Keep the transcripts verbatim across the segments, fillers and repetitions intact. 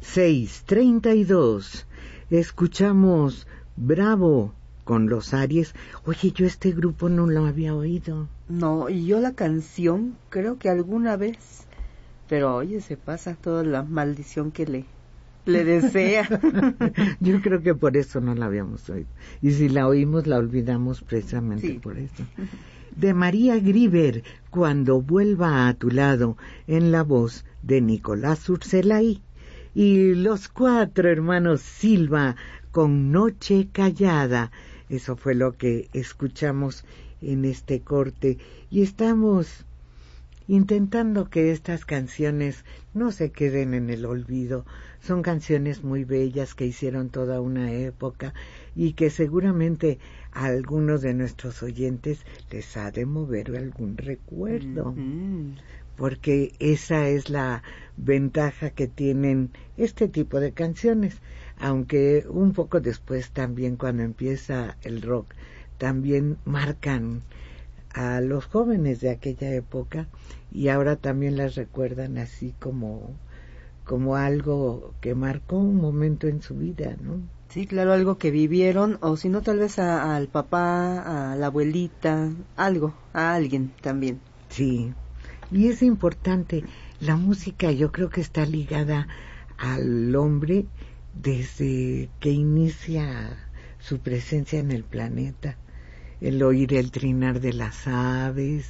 seis treinta y dos. Escuchamos Bravo con los Aries. Oye, yo este grupo no lo había oído. No, y yo la canción creo que alguna vez, pero oye, se pasa toda la maldición que le, le desea. Yo creo que por eso no la habíamos oído. Y si la oímos, la olvidamos precisamente sí. por eso. De María Grieber, Cuando vuelva a tu lado, en la voz de Nicolás Urselay. Y los Cuatro Hermanos Silva, con Noche Callada. Eso fue lo que escuchamos en este corte. Y estamos intentando que estas canciones no se queden en el olvido. Son canciones muy bellas que hicieron toda una época y que seguramente a algunos de nuestros oyentes les ha de mover algún recuerdo. Mm-hmm. Porque esa es la ventaja que tienen este tipo de canciones, aunque un poco después también cuando empieza el rock también marcan a los jóvenes de aquella época y ahora también las recuerdan así como como algo que marcó un momento en su vida, ¿no? Sí, claro, algo que vivieron, o si no tal vez a, al papá, a la abuelita, algo, a alguien también. Sí. Y es importante, la música yo creo que está ligada al hombre desde que inicia su presencia en el planeta, el oír el trinar de las aves,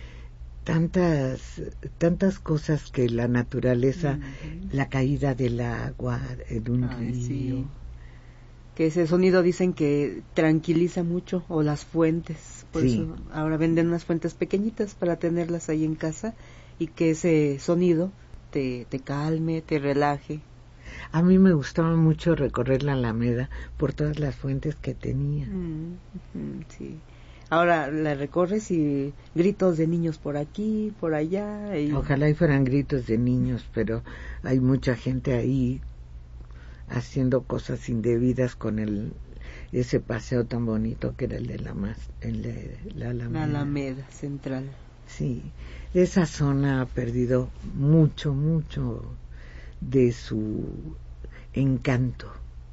tantas tantas cosas que la naturaleza, uh-huh. la caída del agua en un Ay, río. Sí. Que ese sonido dicen que tranquiliza mucho, o las fuentes, por sí. eso ahora venden unas fuentes pequeñitas para tenerlas ahí en casa y que ese sonido te, te calme, te relaje. A mí me gustaba mucho recorrer la Alameda por todas las fuentes que tenía. Mm-hmm, sí. Ahora la recorres y gritos de niños por aquí, por allá. Y... Ojalá y fueran gritos de niños, pero hay mucha gente ahí haciendo cosas indebidas con el ese paseo tan bonito que era el de la más el de la Alameda. La Alameda Central. Sí, esa zona ha perdido mucho, mucho de su encanto.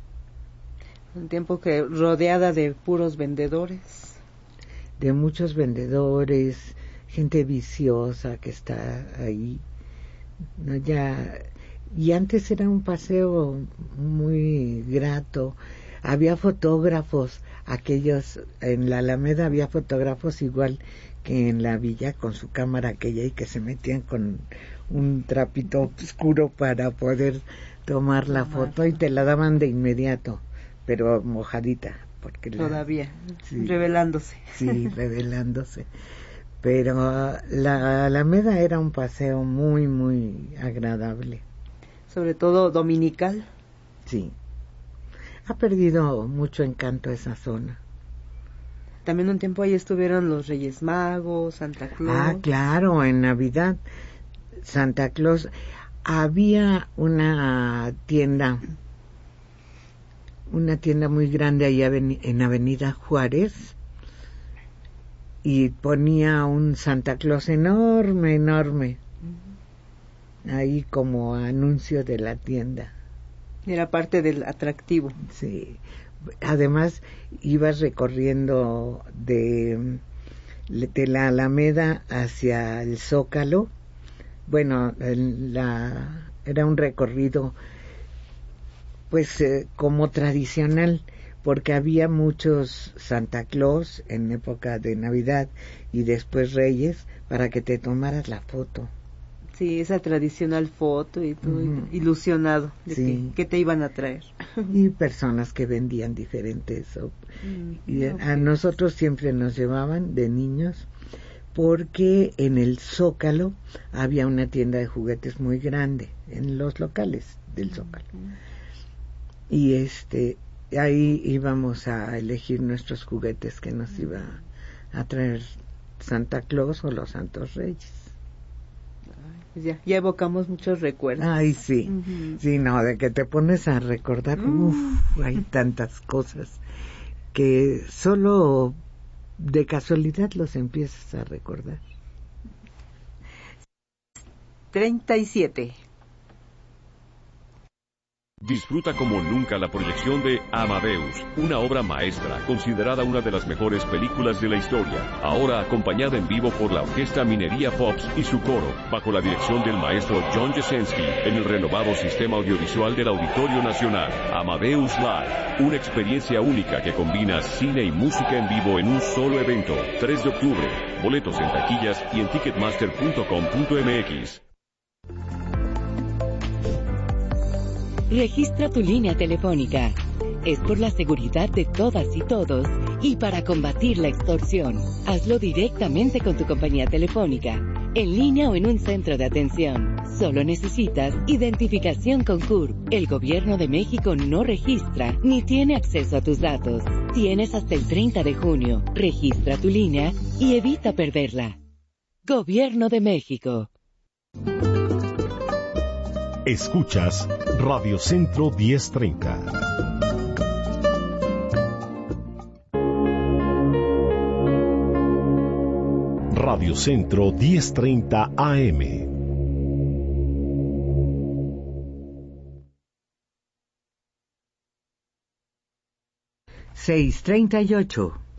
Un tiempo que rodeada de puros vendedores. De muchos vendedores, gente viciosa que está ahí. No, ya... Y antes era un paseo muy grato. Había fotógrafos, aquellos, en la Alameda había fotógrafos igual que en la villa con su cámara aquella y que se metían con un trapito oscuro para poder tomar la foto y te la daban de inmediato, pero mojadita. Porque todavía, la, sí, revelándose. Sí, revelándose. Pero la Alameda era un paseo muy, muy agradable. Sobre todo dominical. Sí. Ha perdido mucho encanto esa zona. También un tiempo ahí estuvieron los Reyes Magos, Santa Claus. Ah, claro, en Navidad, Santa Claus. Había una tienda, una tienda muy grande ahí en Avenida Juárez, y ponía un Santa Claus enorme, enorme, ahí como anuncio de la tienda. Era parte del atractivo. Sí. Además, ibas recorriendo de, de la Alameda hacia el Zócalo. Bueno, la, era un recorrido, pues, eh, como tradicional, porque había muchos Santa Claus en época de Navidad y después Reyes para que te tomaras la foto. Sí, esa tradicional foto y todo, uh-huh. ilusionado de sí. que, que te iban a traer. Y personas que vendían diferentes. Uh-huh. Y okay. A nosotros siempre nos llevaban de niños porque en el Zócalo había una tienda de juguetes muy grande, en los locales del Zócalo. Uh-huh. Y este ahí íbamos a elegir nuestros juguetes que nos uh-huh. iba a traer Santa Claus o los Santos Reyes. Ya, ya evocamos muchos recuerdos. Ay, sí, uh-huh. sí, no, de que te pones a recordar, uh-huh. uff, hay tantas cosas que solo de casualidad los empiezas a recordar. treinta y siete Disfruta como nunca la proyección de Amadeus, una obra maestra, considerada una de las mejores películas de la historia, ahora acompañada en vivo por la Orquesta Minería Pops y su coro, bajo la dirección del maestro John Jasenski, en el renovado sistema audiovisual del Auditorio Nacional. Amadeus Live, una experiencia única que combina cine y música en vivo en un solo evento. tres de octubre, boletos en taquillas y en ticketmaster punto com punto m x. Registra tu línea telefónica. Es por la seguridad de todas y todos y para combatir la extorsión. Hazlo directamente con tu compañía telefónica, en línea o en un centro de atención. Solo necesitas identificación con C U R P. El Gobierno de México no registra ni tiene acceso a tus datos. Tienes hasta el treinta de junio. Registra tu línea y evita perderla. Gobierno de México. Escuchas Radio Centro diez treinta. Radio Centro diez treinta A M. seis treinta y ocho.